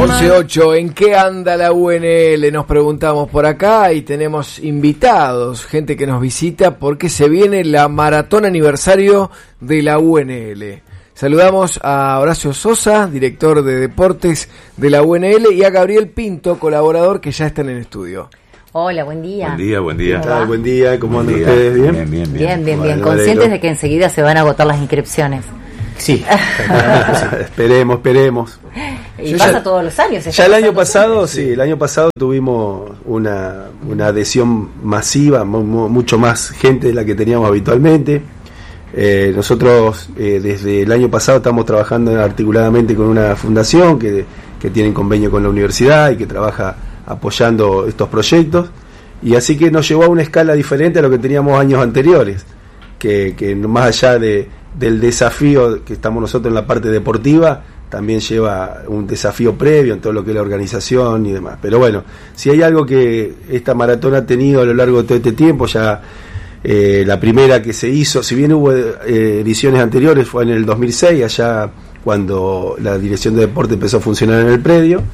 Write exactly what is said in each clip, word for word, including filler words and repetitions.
once ocho, ¿en qué anda la U N L? Nos preguntamos por acá y tenemos invitados, gente que nos visita porque se viene la maratón aniversario de la U N L. Saludamos a Horacio Sosa, director de deportes de la U N L, y a Gabriel Pinto, colaborador, que ya están en el estudio. Hola, buen día. Buen día, buen día. ¿Cómo va? Buen día, ¿cómo andan Buen día. ustedes? ¿Bien? Bien, bien, bien. Bien, bien, bien. Bueno, Conscientes alegro. de que enseguida se van a agotar las inscripciones. Sí, esperemos, esperemos. Y Yo pasa ya- todos los años. Ya el año pasado, siempre. sí, el año pasado tuvimos una, una adhesión masiva, mu- mu- mucho más gente de la que teníamos habitualmente. Eh, nosotros eh, desde el año pasado estamos trabajando articuladamente con una fundación que, que tiene convenio con la universidad y que trabaja apoyando estos proyectos, y así que nos llevó a una escala diferente a lo que teníamos años anteriores, que, que más allá de, del desafío que estamos nosotros en la parte deportiva, también lleva un desafío previo en todo lo que es la organización y demás. Pero bueno, si hay algo que esta maratón ha tenido a lo largo de todo este tiempo, ya eh, la primera que se hizo, si bien hubo eh, ediciones anteriores, fue en el dos mil seis, allá cuando la dirección de deporte empezó a funcionar en el predio,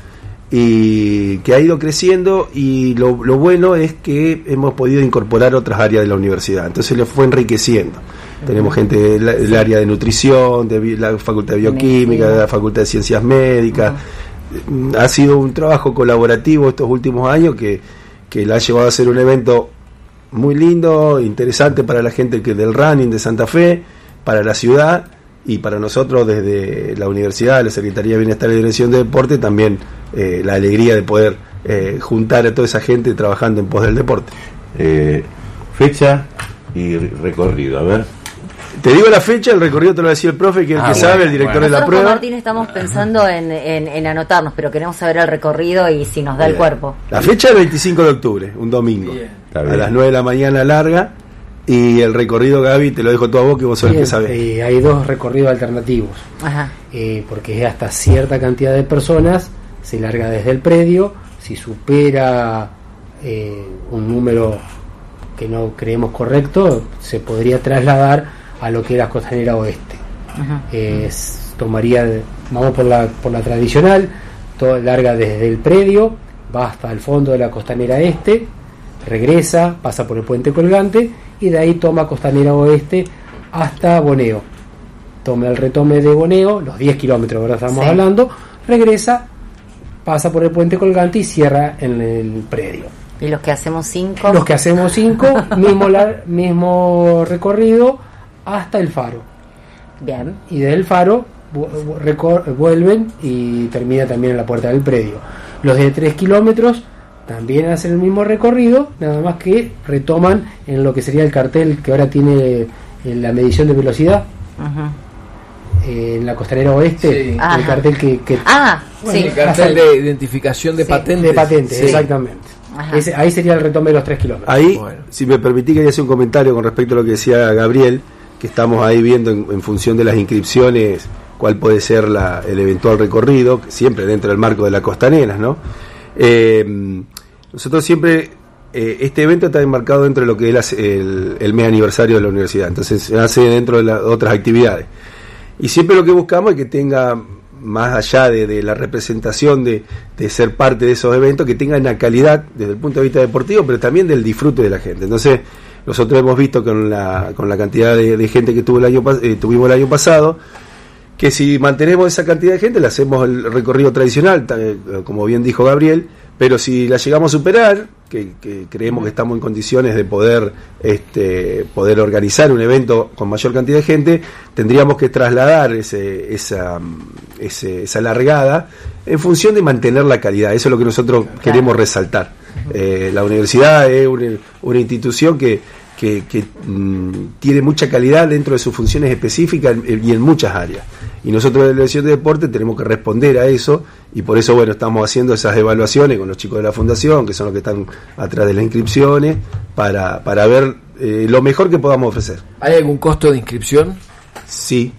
y que ha ido creciendo, y lo, lo bueno es que hemos podido incorporar otras áreas de la universidad, entonces le fue enriqueciendo. Tenemos gente del, del área de nutrición, de bi- la facultad de bioquímica, de la facultad de ciencias médicas. Ha sido un trabajo colaborativo estos últimos años que, que la ha llevado a ser un evento muy lindo, interesante para la gente que del running de Santa Fe, para la ciudad, y para nosotros desde la universidad, la Secretaría de Bienestar y Dirección de Deporte, también eh, la alegría de poder eh, juntar a toda esa gente trabajando en pos del deporte. Eh, fecha y recorrido, a ver. Te digo la fecha, el recorrido te lo va a decir el profe, que es el Ah, que bueno, sabe, el director bueno. de la Nosotros con prueba. Martín estamos pensando en, en, en anotarnos, pero queremos saber el recorrido y si nos da el Bien. cuerpo. La fecha es el veinticinco de octubre, un domingo, Está a bien. las nueve de la mañana larga, y el recorrido, Gaby, te lo dejo todo a vos, que vos sos el Bien, que sabés. eh, hay dos recorridos alternativos, Ajá. eh, porque es hasta cierta cantidad de personas, se larga desde el predio, si supera eh, un número que no creemos correcto, se podría trasladar a lo que era Costanera Oeste. Ajá. Eh, es- tomaría, vamos por la, por la tradicional, todo, larga desde el predio, va hasta el fondo de la Costanera Este, regresa, pasa por el puente colgante y de ahí toma Costanera Oeste hasta Boneo. Toma el retome de Boneo, los diez kilómetros que ahora estamos Sí. hablando, regresa, pasa por el puente colgante y cierra en el predio. Y los que hacemos cinco. Los que hacemos cinco, mismo, lar- mismo recorrido hasta el faro. Bien. Y desde el faro vu- vu- recor- vuelven y termina también en la puerta del predio. Los de tres kilómetros también hacen el mismo recorrido, nada más que retoman en lo que sería el cartel que ahora tiene eh, la medición de velocidad Ajá. eh, en la Costanera Oeste, Sí. el Ajá. cartel que, que Ah, Bueno, sí. El cartel de identificación de Sí. patentes. de patente, Sí. exactamente. Ajá. Ese- ahí sería el retome de los tres kilómetros. Ahí, Bueno. si me permití, quería hacer un comentario con respecto a lo que decía Gabriel, que estamos ahí viendo en, en función de las inscripciones cuál puede ser la, el eventual recorrido, siempre dentro del marco de las costaneras, ¿no? Eh, nosotros siempre, eh, este evento está enmarcado dentro de lo que es el, el mes aniversario de la universidad, entonces se hace dentro de las otras actividades. Y siempre lo que buscamos es que tenga, más allá de, de la representación de, de ser parte de esos eventos, que tenga una calidad desde el punto de vista deportivo, pero también del disfrute de la gente. Entonces, nosotros hemos visto con la, con la cantidad de, de gente que tuvo el año, pas- eh, tuvimos el año pasado, que si mantenemos esa cantidad de gente, le hacemos el recorrido tradicional, ta- eh, como bien dijo Gabriel, pero si la llegamos a superar, que, que creemos que estamos en condiciones de poder este, poder organizar un evento con mayor cantidad de gente, tendríamos que trasladar ese, esa, ese, esa largada en función de mantener la calidad. Eso es lo que nosotros queremos resaltar. Eh, la universidad es una, una institución que, que, que mm, tiene mucha calidad dentro de sus funciones específicas y en muchas áreas. Y nosotros de la Dirección de Deporte tenemos que responder a eso, y por eso, bueno, estamos haciendo esas evaluaciones con los chicos de la Fundación, que son los que están atrás de las inscripciones, para, para ver eh, lo mejor que podamos ofrecer. ¿Hay algún costo de inscripción? Sí.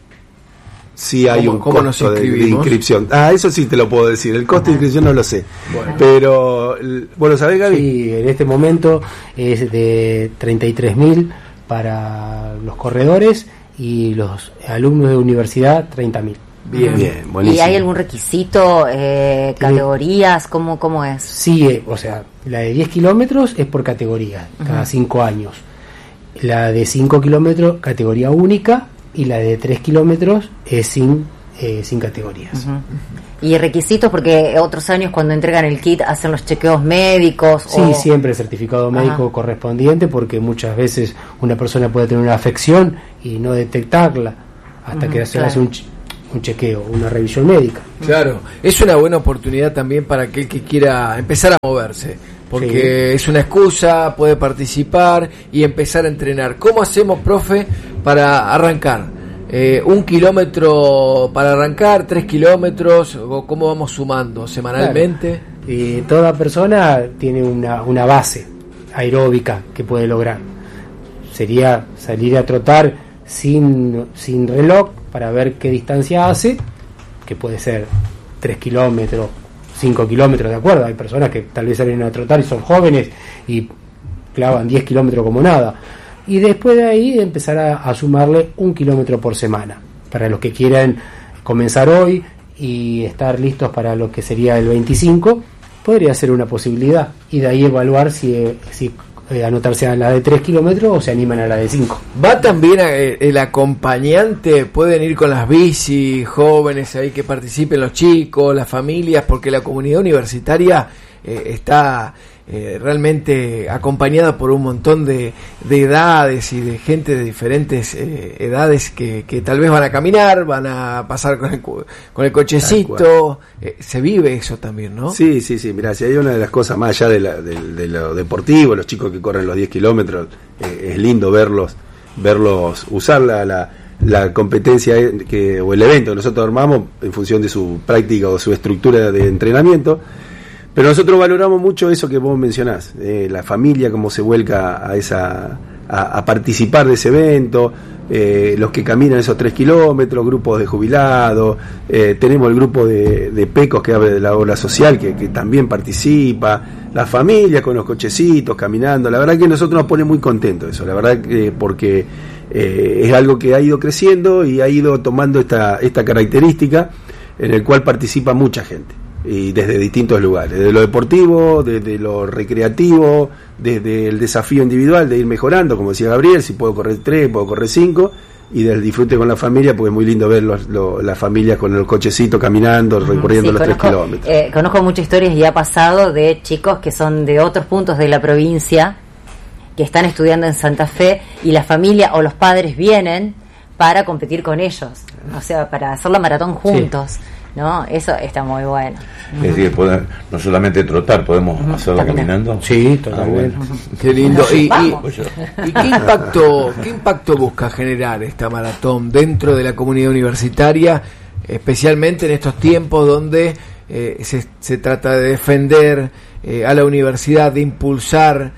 Sí hay ¿Cómo- un cómo nos costo de, de inscribimos? inscripción. Ah, eso sí te lo puedo decir. El costo de inscripción no lo sé. Bueno. Pero, el- bueno, ¿sabés, Gaby? Sí, en este momento es de treinta y tres mil para los corredores y los alumnos de universidad treinta mil. Bien, bien, buenísimo. ¿Y hay algún requisito, eh, categorías? ¿Cómo, cómo es? Sí, eh, o sea, la de diez kilómetros es por categoría, cada cinco años. La de cinco kilómetros, categoría única, y la de tres kilómetros es sin, eh, sin categorías. Uh-huh. ¿Y requisitos? Porque otros años cuando entregan el kit hacen los chequeos médicos. Sí, o... siempre el certificado médico Ajá. correspondiente, porque muchas veces una persona puede tener una afección y no detectarla hasta uh-huh, que se claro. hace un, un chequeo, una revisión médica. Claro, es una buena oportunidad también para aquel que quiera empezar a moverse, porque sí. es una excusa, puede participar y empezar a entrenar. ¿Cómo hacemos, profe, para arrancar? Eh, un kilómetro para arrancar, tres kilómetros, o cómo vamos sumando semanalmente. Claro. Y toda persona tiene una, una base aeróbica que puede lograr. Sería salir a trotar sin, sin reloj para ver qué distancia hace, que puede ser tres kilómetros, cinco kilómetros, de acuerdo. Hay personas que tal vez salen a trotar y son jóvenes y clavan diez kilómetros como nada. Y después de ahí empezar a, a sumarle un kilómetro por semana. Para los que quieran comenzar hoy y estar listos para lo que sería el veinticinco, podría ser una posibilidad. Y de ahí evaluar si, si eh, anotarse a la de tres kilómetros o se animan a la de cinco. ¿Va también eh, el acompañante? ¿Pueden ir con las bici, jóvenes ahí que participen, los chicos, las familias? Porque la comunidad universitaria eh, está... Eh, realmente acompañada por un montón de, de edades y de gente de diferentes eh, edades que, que tal vez van a caminar, van a pasar con el, con el cochecito, eh, se vive eso también, ¿no? Sí, sí, sí, mirá, si hay una de las cosas más allá de, la, de, de lo deportivo, los chicos que corren los diez kilómetros, eh, es lindo verlos, verlos usar la, la, la competencia que, o el evento que nosotros armamos en función de su práctica o su estructura de entrenamiento. Pero nosotros valoramos mucho eso que vos mencionás, eh, la familia, cómo se vuelca a esa a, a participar de ese evento, eh, los que caminan esos tres kilómetros, grupos de jubilados, eh, tenemos el grupo de, de pecos que habla de la obra social, que, que también participa, la familia con los cochecitos, caminando. La verdad que a nosotros nos pone muy contentos eso, la verdad que porque eh, es algo que ha ido creciendo y ha ido tomando esta, esta característica en el cual participa mucha gente. Y desde distintos lugares, desde lo deportivo, desde lo recreativo, desde el desafío individual de ir mejorando, como decía Gabriel, si puedo correr tres, puedo correr cinco, y del disfrute con la familia, porque es muy lindo ver los, los, las familias con el cochecito caminando, recorriendo sí, los conozco, tres kilómetros. Eh, conozco muchas historias y ha pasado de chicos que son de otros puntos de la provincia, que están estudiando en Santa Fe, y la familia o los padres vienen para competir con ellos, o sea, para hacer la maratón juntos. Sí. ¿No? Eso está muy bueno. Es decir, poder, no solamente trotar, podemos uh-huh. hacerlo caminando. Sí, totalmente. Ah, bueno. Qué lindo. ¿Y, y, ¿Y qué impacto, qué impacto busca generar esta maratón dentro de la comunidad universitaria, especialmente en estos tiempos donde eh, se, se trata de defender eh, a la universidad, de impulsar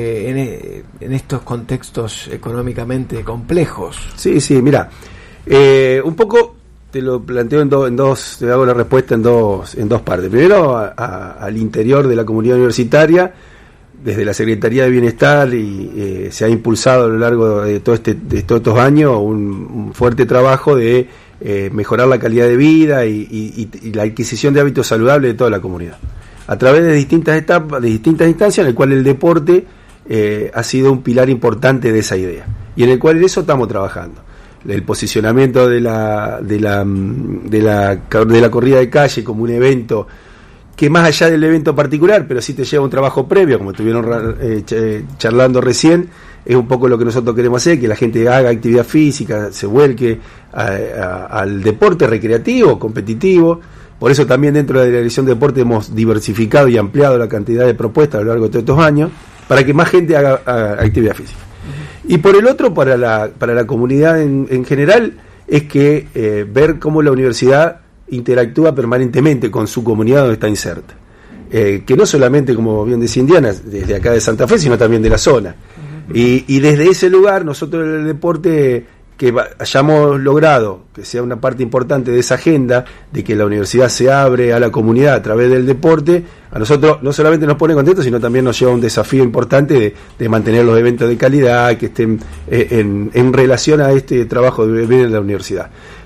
eh, en, en estos contextos económicamente complejos? Sí, sí, mira, eh, un poco te lo planteo en, do, en dos, te hago la respuesta en dos, en dos partes. Primero, a, a, al interior de la comunidad universitaria, desde la Secretaría de Bienestar, y eh, se ha impulsado a lo largo de, todo este, de todos estos años un, un fuerte trabajo de eh, mejorar la calidad de vida y, y, y la adquisición de hábitos saludables de toda la comunidad, a través de distintas etapas, de distintas instancias, en el cual el deporte eh, ha sido un pilar importante de esa idea, y en el cual en eso estamos trabajando. El posicionamiento de la de la de la de la corrida de calle como un evento que, más allá del evento particular, pero sí te lleva un trabajo previo, como estuvieron eh, charlando recién, es un poco lo que nosotros queremos hacer, que la gente haga actividad física, se vuelque a, a, al deporte recreativo, competitivo. Por eso también dentro de la Dirección de Deporte hemos diversificado y ampliado la cantidad de propuestas a lo largo de todos estos años, para que más gente haga, haga actividad física. Y por el otro, para la para la comunidad en, en general, es que eh, ver cómo la universidad interactúa permanentemente con su comunidad donde está inserta. Eh, que no solamente, como bien decía Indiana, desde acá de Santa Fe, sino también de la zona. Uh-huh. Y, y desde ese lugar, nosotros en el deporte, que hayamos logrado que sea una parte importante de esa agenda, de que la universidad se abre a la comunidad a través del deporte, a nosotros no solamente nos pone contentos, sino también nos lleva un desafío importante de, de mantener los eventos de calidad, que estén eh, en, en relación a este trabajo de bien en la universidad.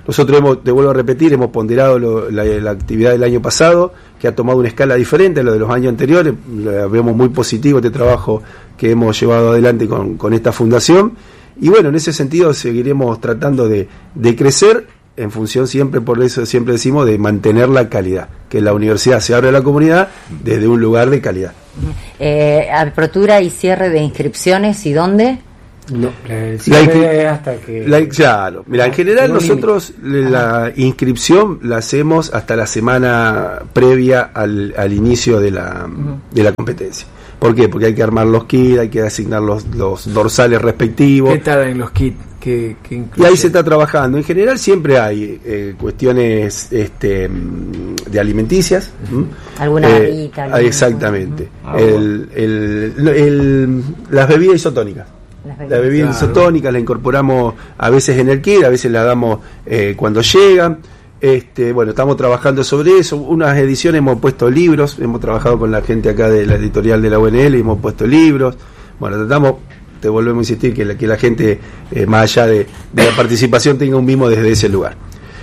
Nosotros hemos, te vuelvo a repetir, hemos ponderado lo, la, la actividad del año pasado, que ha tomado una escala diferente a lo de los años anteriores. La vemos muy positivo este trabajo que hemos llevado adelante con, con esta fundación. Y bueno, en ese sentido seguiremos tratando de, de crecer en función siempre, por eso siempre decimos, de mantener la calidad, que la universidad se abre a la comunidad desde un lugar de calidad. Eh, apertura y cierre de inscripciones, ¿y dónde? No, el cierre es hasta que... La, claro, mira, en general no nosotros límite. La inscripción la hacemos hasta la semana previa al, al inicio de la, uh-huh. de la competencia. ¿Por qué? Porque hay que armar los kits, hay que asignar los, los dorsales respectivos. ¿Qué tal en los kits? ¿Qué, qué y ahí se está trabajando. En general siempre hay eh, cuestiones este, de alimenticias. Uh-huh. ¿Alguna eh, bebida? Exactamente. Uh-huh. el, el, el, el, las bebidas isotónicas. Las bebidas, la bebida claro. isotónica la incorporamos a veces en el kit, a veces la damos eh, cuando llegan. Este, bueno, estamos trabajando sobre eso. Unas ediciones hemos puesto libros, hemos trabajado con la gente acá de la editorial de la U N L y hemos puesto libros. Bueno, tratamos, te volvemos a insistir, que la, que la gente, eh, más allá de, de la participación, tenga un mimo desde ese lugar.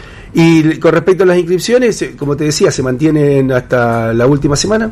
Y con respecto a las inscripciones, como te decía, se mantienen hasta la última semana,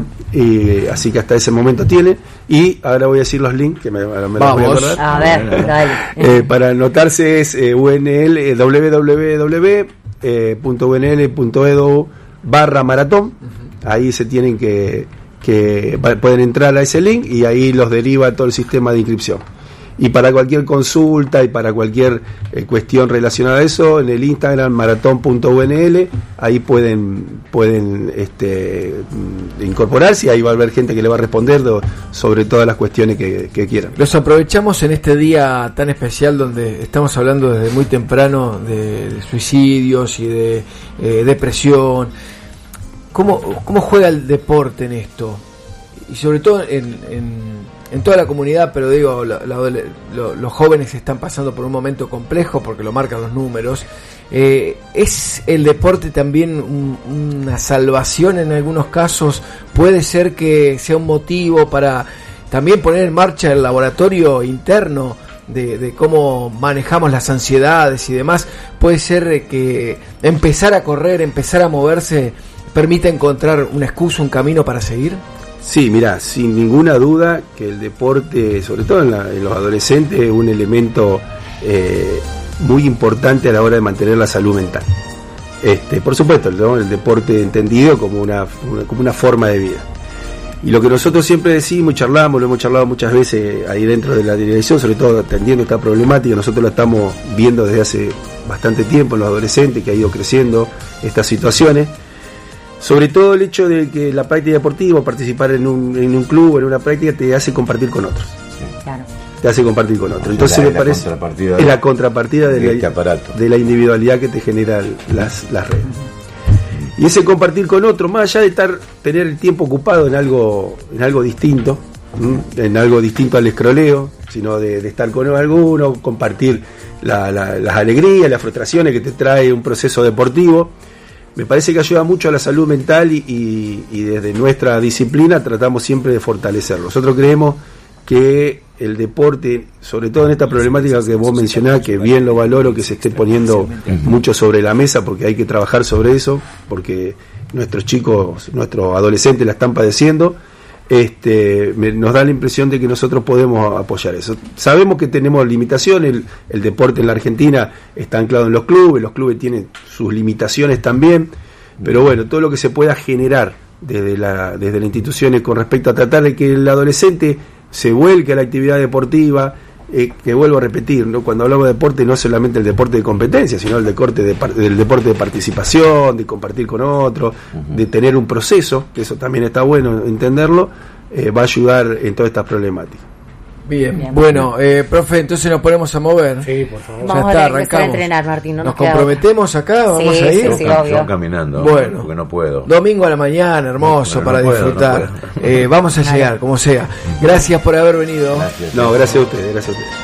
y así que hasta ese momento tienen. Y ahora voy a decir los links que me, me los voy a acordar. A ver, dale. Eh, para anotarse es eh, U N L, eh, w w w punto u n l punto e d u barra maratón. Ahí se tienen que, que pueden entrar a ese link y ahí los deriva todo el sistema de inscripción. Y para cualquier consulta y para cualquier eh, cuestión relacionada a eso, en el Instagram maratón punto u n l, ahí pueden pueden este, incorporarse y ahí va a haber gente que le va a responder do, sobre todas las cuestiones que, que quieran. Los aprovechamos en este día tan especial donde estamos hablando desde muy temprano de, de suicidios y de eh, depresión. ¿Cómo, ¿Cómo juega el deporte en esto? Y sobre todo en... en en toda la comunidad, pero digo, la, la, lo, los jóvenes están pasando por un momento complejo porque lo marcan los números. Eh, ¿Es el deporte también un, una salvación en algunos casos? ¿Puede ser que sea un motivo para también poner en marcha el laboratorio interno de, de cómo manejamos las ansiedades y demás? ¿Puede ser que empezar a correr, empezar a moverse, permita encontrar una excusa, un camino para seguir? Sí, mira, sin ninguna duda que el deporte, sobre todo en, la, en los adolescentes, es un elemento eh, muy importante a la hora de mantener la salud mental. Este, por supuesto, ¿no? El deporte entendido como una, una, como una forma de vida. Y lo que nosotros siempre decimos y charlamos, lo hemos charlado muchas veces ahí dentro de la dirección, sobre todo atendiendo esta problemática, nosotros la estamos viendo desde hace bastante tiempo en los adolescentes, que ha ido creciendo estas situaciones. Sobre todo el hecho de que la práctica deportiva, participar en un, en un club, en una práctica, te hace compartir con otros. Claro. Te hace compartir con otros. Entonces la, me la parece contrapartida es la contrapartida de, de, la, este de la individualidad que te generan las, las redes. Y ese compartir con otros, más allá de estar tener el tiempo ocupado en algo, en algo distinto, ¿m? en algo distinto al escroleo, sino de, de estar con alguno, compartir la, la, las alegrías, las frustraciones que te trae un proceso deportivo. Me parece que ayuda mucho a la salud mental y, y, y desde nuestra disciplina tratamos siempre de fortalecerlo. Nosotros creemos que el deporte, sobre todo en esta problemática que vos mencionás, que bien lo valoro, que se esté poniendo mucho sobre la mesa, porque hay que trabajar sobre eso, porque nuestros chicos, nuestros adolescentes la están padeciendo, este, me, nos da la impresión de que nosotros podemos apoyar eso. Sabemos que tenemos limitaciones, el, el deporte en la Argentina está anclado en los clubes, los clubes tienen sus limitaciones también, pero bueno, todo lo que se pueda generar desde la, desde las instituciones con respecto a tratar de que el adolescente se vuelque a la actividad deportiva, eh, que vuelvo a repetir, ¿no? Cuando hablamos de deporte no es solamente el deporte de competencia, sino el deporte de, el deporte de participación, de compartir con otros, uh-huh. de tener un proceso, que eso también está bueno entenderlo, eh, va a ayudar en todas estas problemáticas. Bien, Bien. bueno, eh, profe, entonces nos ponemos a mover. Sí, por favor. Vamos ya está, a arrancamos. A entrenar, Martín, no nos, nos comprometemos acá, vamos sí, a ir. Sí, sí, yo, obvio. caminando, bueno, porque no puedo. Domingo a la mañana, hermoso, no, para no puedo, disfrutar. No eh, vamos a llegar, como sea. Gracias por haber venido. Gracias. No, gracias a ustedes, gracias a ustedes.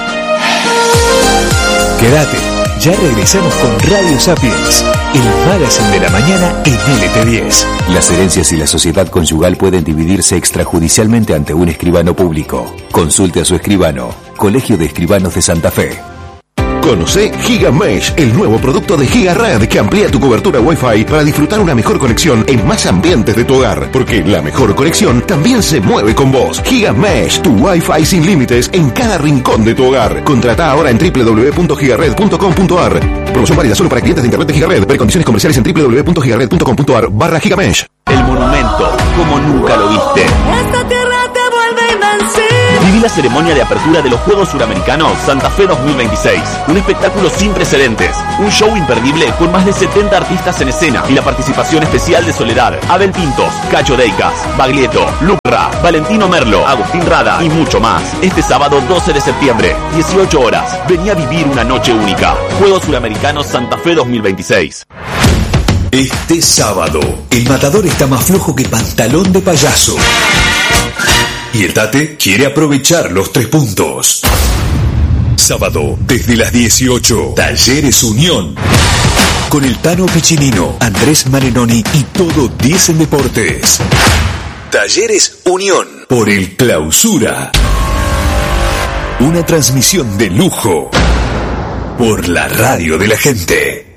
Quédate, ya regresamos con Radio Sapiens, el magazine de la mañana en L T diez. Las herencias y la sociedad conyugal pueden dividirse extrajudicialmente ante un escribano público. Consulte a su escribano. Colegio de Escribanos de Santa Fe. Conocé GigaMesh, el nuevo producto de GigaRed que amplía tu cobertura Wi-Fi para disfrutar una mejor conexión en más ambientes de tu hogar, porque la mejor conexión también se mueve con vos. GigaMesh, tu Wi-Fi sin límites en cada rincón de tu hogar. Contrata ahora en doble u doble u doble u punto gigared punto com punto a r. Promoción válida solo para clientes de internet de GigaRed. Ver condiciones comerciales en doble u doble u doble u punto gigared punto com punto a r barra GigaMesh. El monumento, como nunca lo viste. Esta tierra te vuelve invencible. Viví la ceremonia de apertura de los Juegos Suramericanos Santa Fe dos mil veintiséis. Un espectáculo sin precedentes. Un show imperdible con más de setenta artistas en escena y la participación especial de Soledad, Abel Pintos, Cacho Deicas, Baglietto, Lucra, Valentino Merlo, Agustín Rada y mucho más. Este sábado doce de septiembre, dieciocho horas. Vení a vivir una noche única. Juegos Suramericanos Santa Fe dos mil veintiséis. Este sábado, el Matador está más flojo que pantalón de payaso. Y el Tate quiere aprovechar los tres puntos. Sábado, desde las dieciocho, Talleres Unión. Con el Tano Piccinino, Andrés Marenoni y todo diez en Deportes. Talleres Unión, por el Clausura. Una transmisión de lujo, por la radio de la gente.